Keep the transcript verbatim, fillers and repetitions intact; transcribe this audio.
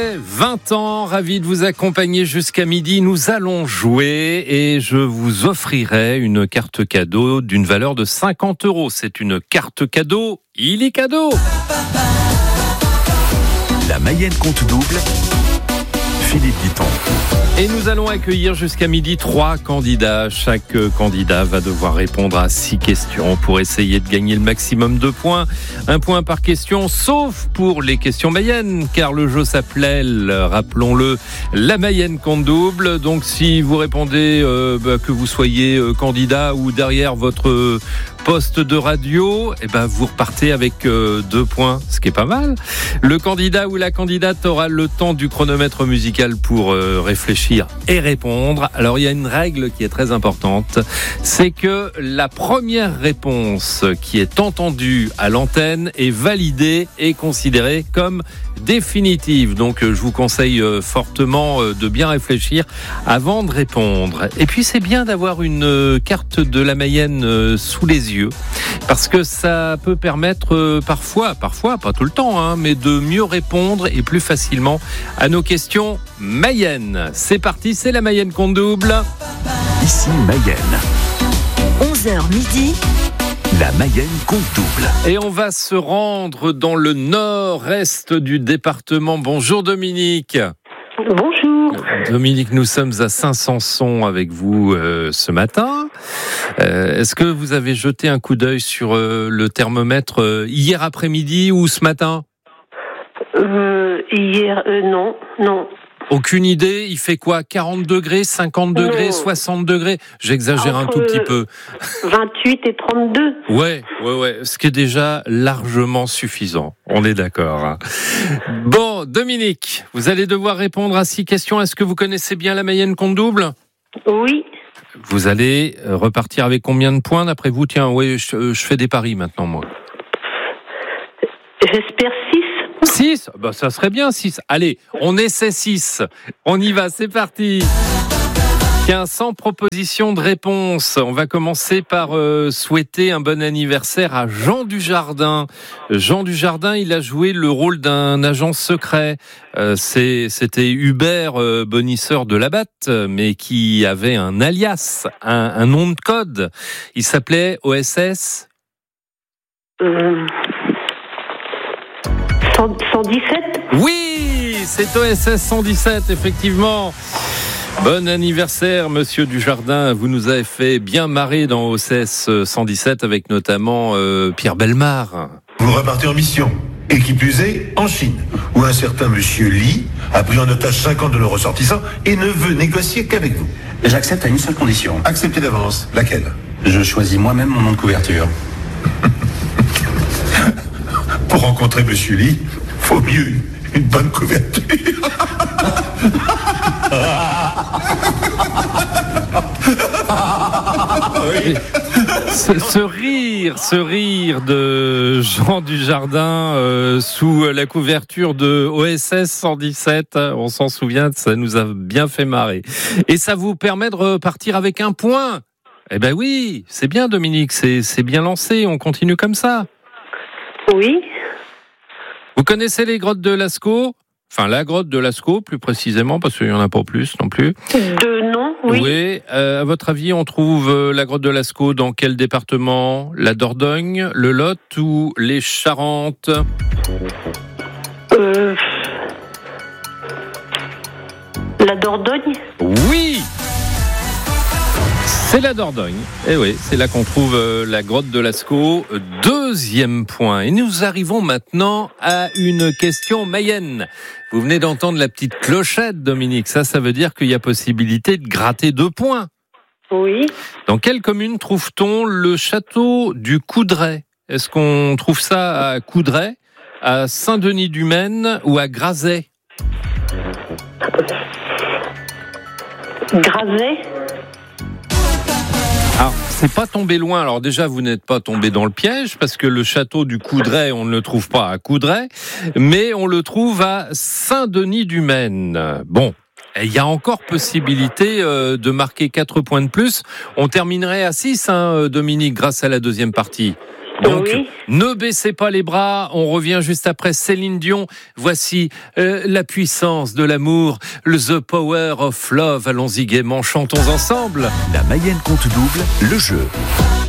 vingt ans, ravi de vous accompagner jusqu'à midi. Nous allons jouer et je vous offrirai une carte cadeau d'une valeur de cinquante euros. C'est une carte cadeau, il est cadeau. La Mayenne compte double, Philippe Guiton. Et nous allons accueillir jusqu'à midi trois candidats. Chaque candidat va devoir répondre à six questions pour essayer de gagner le maximum de points. Un point par question, sauf pour les questions Mayenne, car le jeu s'appelle, rappelons-le, la Mayenne compte double. Donc si vous répondez euh, bah, que vous soyez euh, candidat ou derrière votre euh, poste de radio, eh ben vous repartez avec euh, deux points, ce qui est pas mal. Le candidat ou la candidate aura le temps du chronomètre musical pour euh, réfléchir et répondre. Alors il y a une règle qui est très importante, c'est que la première réponse qui est entendue à l'antenne est validée et considérée comme définitive. Donc je vous conseille fortement de bien réfléchir avant de répondre. Et puis c'est bien d'avoir une carte de la Mayenne sous les yeux, parce que ça peut permettre parfois, parfois, pas tout le temps, hein, mais de mieux répondre et plus facilement à nos questions Mayenne. C'est parti, c'est la Mayenne compte double. Ici Mayenne. onze heures midi. La Mayenne compte double. Et on va se rendre dans le nord-est du département. Bonjour Dominique. Bonjour. Dominique, nous sommes à Saint-Sanson avec vous euh, ce matin. Euh, est-ce que vous avez jeté un coup d'œil sur euh, le thermomètre euh, hier après-midi ou ce matin ? euh, Hier, euh, non, non. Aucune idée, il fait quoi ? quarante degrés, cinquante degrés, non. soixante degrés ? J'exagère Entre un tout petit peu. vingt-huit et trente-deux. Ouais, ouais, ouais, ce qui est déjà largement suffisant. On est d'accord. Hein. Bon, Dominique, vous allez devoir répondre à six questions. Est-ce que vous connaissez bien la Mayenne compte double ? Oui. Vous allez repartir avec combien de points d'après vous ? Tiens, oui, je, je fais des paris maintenant, moi. J'espère six. six ? Bah, ça serait bien, six. Allez, on essaie six. On y va, c'est parti. Tiens, sans proposition de réponse, on va commencer par euh, souhaiter un bon anniversaire à Jean Dujardin. Jean Dujardin, il a joué le rôle d'un agent secret. Euh, c'est, c'était Hubert euh, Bonisseur de Labatte, mais qui avait un alias, un, un nom de code. Il s'appelait O S S Euh, cent dix-sept. Oui, c'est O S S cent dix-sept, effectivement. Bon anniversaire, monsieur Dujardin. Vous nous avez fait bien marrer dans O S S cent dix-sept avec notamment euh, Pierre Bellemare. Vous repartez en mission, et qui plus est, en Chine, où un certain monsieur Li a pris en otage cinquante de nos ressortissants et ne veut négocier qu'avec vous. J'accepte à une seule condition. Acceptez d'avance. Laquelle ? Je choisis moi-même mon nom de couverture. Pour rencontrer monsieur Li, faut mieux une, une bonne couverture. Oui. Ce, ce rire, ce rire de Jean Dujardin euh, sous la couverture de O S S cent dix-sept, on s'en souvient, ça nous a bien fait marrer. Et ça vous permet de repartir avec un point. Eh ben oui, c'est bien Dominique, c'est, c'est bien lancé, on continue comme ça. Oui. Vous connaissez les grottes de Lascaux ? Enfin, la grotte de Lascaux, plus précisément, parce qu'il n'y en a pas plus non plus. De nom, oui. Oui. Euh, à votre avis, on trouve euh, la grotte de Lascaux dans quel département ? La Dordogne, le Lot ou les Charentes ? Euh, la Dordogne. Oui ! C'est la Dordogne. Et oui, c'est là qu'on trouve euh, la grotte de Lascaux. Deuxième point. Et nous arrivons maintenant à une question Mayenne. Vous venez d'entendre la petite clochette, Dominique. Ça, ça veut dire qu'il y a possibilité de gratter deux points. Oui. Dans quelle commune trouve-t-on le château du Coudray ? Est-ce qu'on trouve ça à Coudray, à Saint-Denis-du-Maine ou à Grazay ? Grazay. Alors, c'est pas tombé loin. Alors déjà, vous n'êtes pas tombé dans le piège parce que le château du Coudray, on ne le trouve pas à Coudray, mais on le trouve à Saint-Denis-du-Maine. Bon, il y a encore possibilité euh, de marquer quatre points de plus. On terminerait à six, hein, Dominique, grâce à la deuxième partie. Donc, Oui. ne baissez pas les bras. On revient juste après Céline Dion. Voici euh, la puissance de l'amour, le The Power of Love. Allons-y gaiement, chantons ensemble. La Mayenne compte double, le jeu.